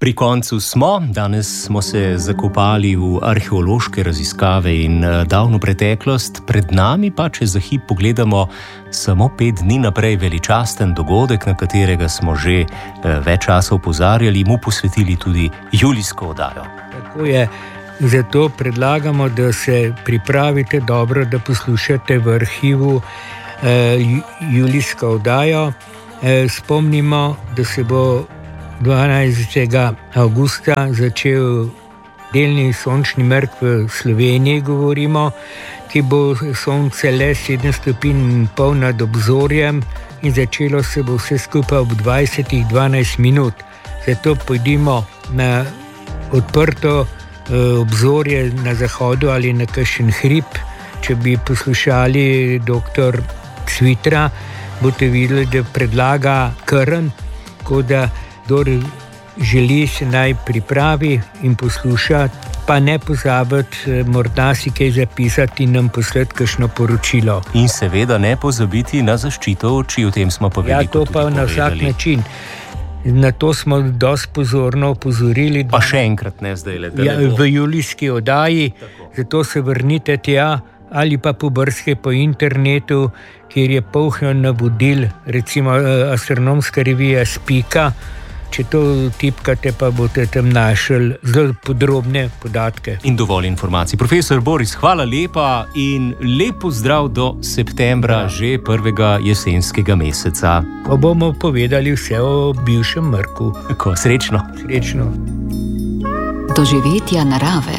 Pri koncu smo. Danes smo se zakopali v arheološke raziskave in davno preteklost. Pred nami pa, če za hip pogledamo samo 5 dni naprej, veličasten dogodek, na katerega smo že več časa opozarjali, mu posvetili tudi julijsko oddajo. Tako je. Zato predlagamo, da se pripravite dobro, da poslušate v arhivu julijsko oddajo. Spomnimo, da se bo 12. avgusta začel delni sončni mrk v Sloveniji, govorimo, ki bo sonce le 7 stopinj in pol nad obzorjem in začelo se bo vse skupaj ob 20:12 minut. Zato pojdimo na odprto obzorje na zahodu ali na kakšen hrib. Če bi poslušali dr. Cvitra, boste videli, da predlaga Krn, tako da kdor želi, se naj pripravi in posluša, pa ne pozabiti morda si kaj zapisati in nam poslati kakšno poročilo. In seveda ne pozabiti na zaščito oči, o tem smo pa veliko tudi povedali. Ja, to pa na vsak način. Na to smo dosti pozorno opozorili. Pa še enkrat ne zdaj. V julijski oddaji, zato se vrnite tja ali pa pobrskajte po internetu, kjer je polno navodil, recimo astronomska revija Spika. Če to tipkate, pa boste tam našli zelo podrobne podatke. In dovolj informacij. Profesor Boris, hvala lepa in lep pozdrav do septembra, že prvega jesenskega meseca. Ko bomo povedali vse o bivšem mrku. Tako, srečno. Srečno. Doživetja narave.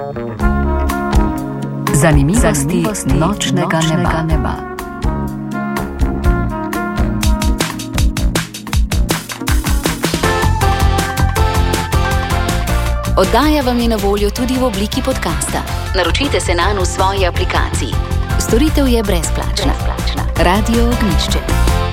Zanimivosti nočnega neba. Oddaja vam je na voljo tudi v obliki podcasta. Naročite se nanj v svoji aplikaciji. Storitev je brezplačna. Radio Ognjišče.